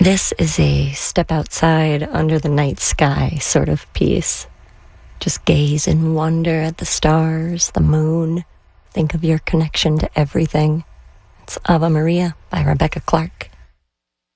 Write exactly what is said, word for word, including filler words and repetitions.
This is a step outside under the night sky sort of piece. Just gaze in wonder at the stars, the moon. Think of your connection to everything. It's Ave Maria by Rebecca Clark.